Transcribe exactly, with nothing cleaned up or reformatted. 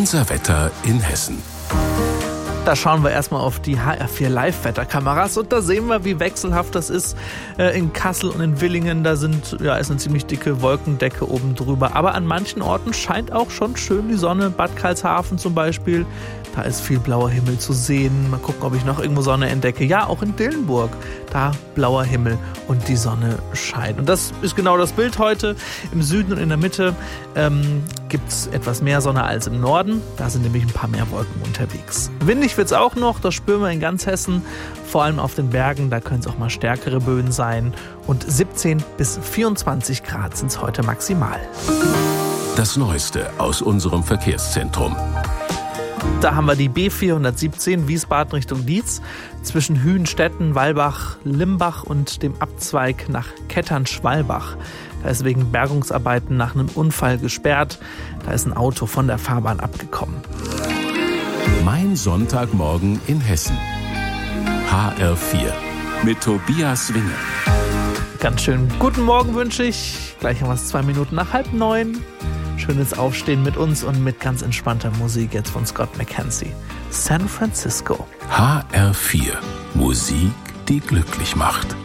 Unser Wetter in Hessen. Da schauen wir erstmal auf die H R vier Live-Wetterkameras und da sehen wir, wie wechselhaft das ist äh, in Kassel und in Villingen. Da sind, ja, ist eine ziemlich dicke Wolkendecke oben drüber. Aber an manchen Orten scheint auch schon schön die Sonne. Bad Karlshafen zum Beispiel, da ist viel blauer Himmel zu sehen. Mal gucken, ob ich noch irgendwo Sonne entdecke. Ja, auch in Dillenburg, da blauer Himmel und die Sonne scheint. Und das ist genau das Bild heute. Im Süden und in der Mitte ähm, gibt es etwas mehr Sonne als im Norden. Da sind nämlich ein paar mehr Wolken unterwegs. Windig wird es auch noch, das spüren wir in ganz Hessen. Vor allem auf den Bergen, da können es auch mal stärkere Böen sein. Und siebzehn bis vierundzwanzig Grad sind es heute maximal. Das Neueste aus unserem Verkehrszentrum. Da haben wir die B vierhundertsiebzehn Wiesbaden Richtung Dietz zwischen Hühenstetten, Walbach, Limbach und dem Abzweig nach Kettern-Schwalbach. Da ist wegen Bergungsarbeiten nach einem Unfall gesperrt. Da ist ein Auto von der Fahrbahn abgekommen. Mein Sonntagmorgen in Hessen. H R vier mit Tobias Winge. Ganz schön guten Morgen wünsche ich. Gleich haben wir es zwei Minuten nach halb neun. Schönes Aufstehen mit uns und mit ganz entspannter Musik jetzt von Scott McKenzie. San Francisco. H R vier. Musik, die glücklich macht.